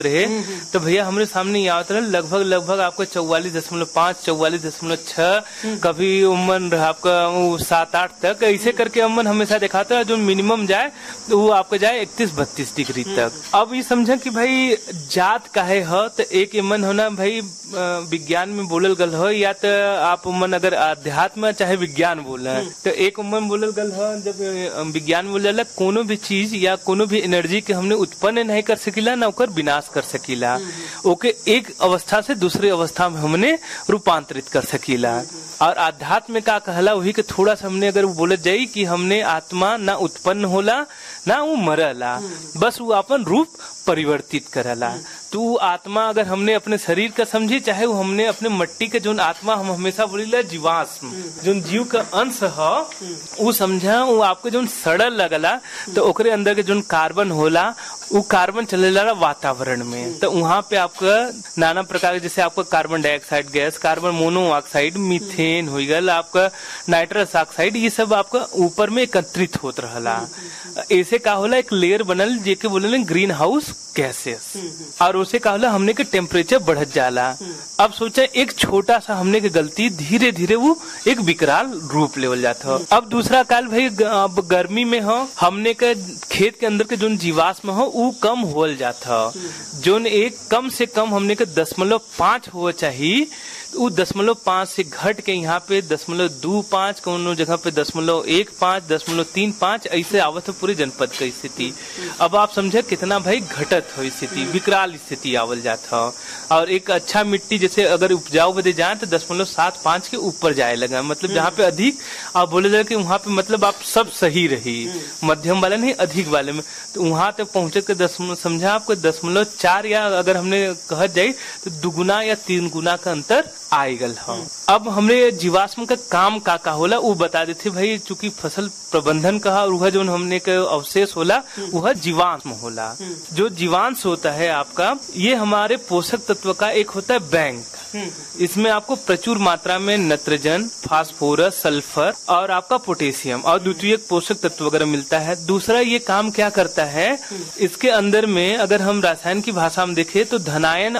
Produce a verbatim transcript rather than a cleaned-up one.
रहे तो भैया हमारे सामने ये आता रहे लगभग लगभग आपका चौवालीस दशमलव पाँच चौवालीस दशमलव छह कभी उम्मन रहा आपका सात आठ तक, ऐसे करके उम्मन हमेशा दिखाता है। जो मिनिमम जाए तो वो आपका जाए इकतीस बत्तीस डिग्री तक। अब ये समझे कि भाई जात काहे हो, तो एक इमन होना भाई विज्ञान में बोलल गल हो, या तो आप उम्मन अगर अध्यात्म चाहे विज्ञान बोले तो एक उम्मन बोलल गल हो। जब विज्ञान बोल जाला कोनो भी चीज या कोनो भी एनर्जी के हमने उत्पन्न नहीं कर सकीला ना ओकर विनाश कर सकीला, ओके एक अवस्था से दूसरे अवस्था में हमने रूपांतरित कर सकीला। और आध्यात्म का कहला वही के थोड़ा सा हमने अगर बोलत जाई कि हमने आत्मा ना उत्पन्न होला ना वो मरला, बस वो अपन रूप परिवर्तित करला। तो आत्मा अगर हमने अपने शरीर का समझी, चाहे वो हमने अपने मट्टी के जो आत्मा हम हमेशा बोलीला जीवाश्म जो जीव का अंश है वो समझा, वो आपके जो सड़ल लगला तो ओकरे अंदर के जो कार्बन होला वो कार्बन चले लगा वातावरण में, तो वहाँ पे आपका नाना प्रकार के जैसे आपका carbon dioxide gas, carbon monoxide, methane हो गल, आपका नाइट्रस ऑक्साइड, ये सब आपका ऊपर में एकत्रित होत रहला। ऐसे का होला एक लेयर बनल जेके बोले ग्रीन हाउस गैसेस, और उसे का होला हमने के टेम्परेचर बढ़त जाला। अब सोचा एक छोटा सा हमने के गलती धीरे धीरे वो एक विकराल रूप लेवल जाता है। अब दूसरा काल भाई अब गर्मी में हो हमने के खेत के अंदर के जो जीवाश्म हो वो कम होल जाता, जोन एक कम से कम हमने के दशमलव पाँच हो चाहिए, वो दशमलव पाँच से घट के यहाँ पे दशमलव दो पाँच कोनो जगह पे दशमलव एक पाँच दशमलव तीन पाँच ऐसे आवत है पूरे जनपद की स्थिति। अब आप समझे कितना भाई घटत हो स्थिति, विकराल स्थिति आवल जाता। और एक अच्छा मिट्टी जैसे अगर उपजाऊ बदे जाए तो दशमलव सात पाँच के ऊपर जाए लगा, मतलब जहाँ पे अधिक आप बोले जाए कि वहाँ पे मतलब आप सब सही रही, मध्यम वाले नहीं अधिक वाले में, तो वहाँ तक पहुँचे के दशमलव समझा आपको दशमलव चार या अगर हमने कह जाये तो दुगुना या तीन गुना का अंतर आई गल हो। अब हमने जीवाश्म का काम का का होला वो बता देते भाई, चूंकि फसल प्रबंधन कहा वह जो हमने के अवशेष होला वह जीवाश्म होला। जो जीवांश होता है आपका ये हमारे पोषक तत्व का एक होता है बैंक, इसमें आपको प्रचुर मात्रा में नाइट्रोजन, फास्फोरस, सल्फर और आपका पोटेशियम और द्वितीय पोषक तत्व वगैरह मिलता है। दूसरा ये काम क्या करता है, इसके अंदर में अगर हम रसायन की भाषा में देखें तो धनायन